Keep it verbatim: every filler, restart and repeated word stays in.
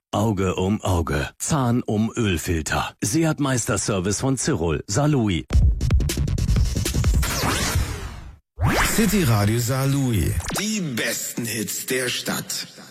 Auge um Auge, Zahn um Ölfilter. Seat Meisterservice von Cyrol, Saarlouis. City Radio Saarlouis. Die besten Hits der Stadt.